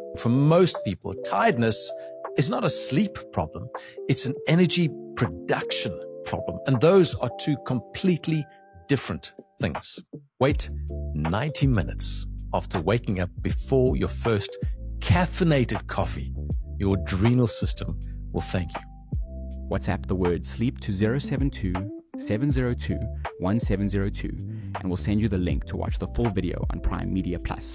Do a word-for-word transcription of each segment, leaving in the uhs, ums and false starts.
For most people, tiredness is not a sleep problem. It's an energy production problem. And those are two completely different things. Wait ninety minutes after waking up before your first caffeinated coffee. Your adrenal system will thank you. WhatsApp the word sleep to zero seven two, seven zero two, one seven zero two and we'll send you the link to watch the full video on Prime Media Plus.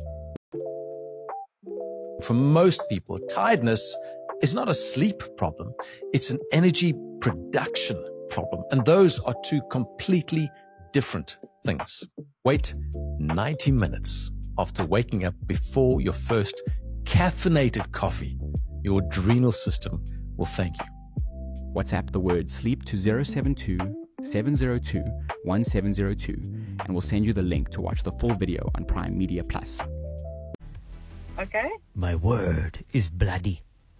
For most people, tiredness is not a sleep problem. It's an energy production problem. And those are two completely different things. Wait ninety minutes after waking up before your first caffeinated coffee. Your adrenal system will thank you. WhatsApp the word sleep to zero seven two, seven zero two, one seven zero two and we'll send you the link to watch the full video on Prime Media Plus. Okay. My word is bloody.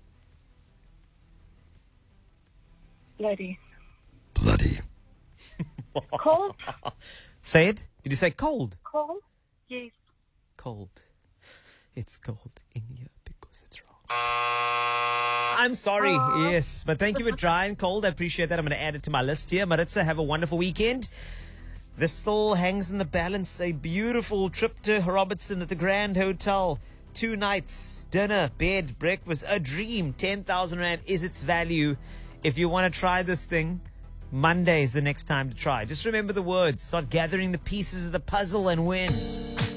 Bloody. Bloody. Cold? Say it. Did you say cold? Cold? Yes. Cold. It's cold in here because it's wrong. I'm sorry. Aww. Yes, but thank you for trying. Cold. I appreciate that. I'm going to add it to my list here. Maritza, have a wonderful weekend. This still hangs in the balance. A beautiful trip to Robertson at the Grand Hotel. Two nights, dinner, bed, breakfast, a dream. ten thousand rand is its value. If you want to try this thing, Monday is the next time to try. Just remember the words. Start gathering the pieces of the puzzle and win.